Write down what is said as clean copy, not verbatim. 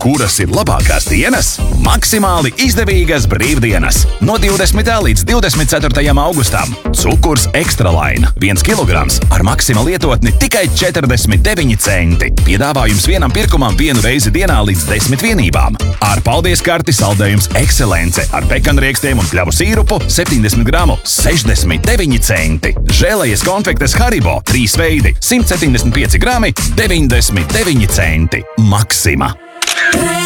Kuras ir labākās dienas? Maksimāli izdevīgas brīvdienas. No 20. līdz 24. augustam. Cukurs Ekstralaina 1 kilograms ar Maxima lietotni tikai 49 centi. Piedāvājums vienam pirkumam 1 reizi dienā līdz 10 vienībām. Ar paldies karti saldējums Ekscelence ar pekanriekstiem un kļavu sīrupu 70 gramu 69 centi. Žēlējies konfektes Haribo 3 veidi 175 grami 99 centi. Maxima.